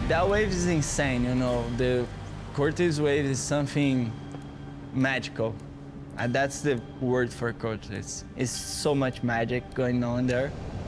That wave is insane, you know. The Cortez wave is something magical. And that's the word for Cortez. It's so much magic going on there.